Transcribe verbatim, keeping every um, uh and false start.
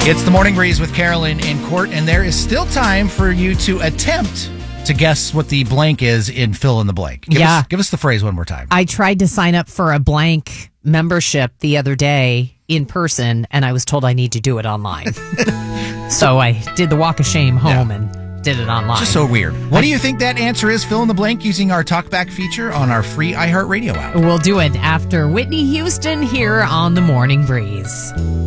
It's the Morning Breeze with Carolyn in court, and there is still time for you to attempt to guess what the blank is in fill in the blank. Give Yeah. Us, give us the phrase one more time. I tried to sign up for a blank membership the other day in person, and I was told I need to do it online. So I did the walk of shame home yeah. and did it online. Just so weird. What do you think that answer is? Fill in the blank using our talkback feature on our free iHeartRadio app. We'll do it after Whitney Houston here on the Morning Breeze.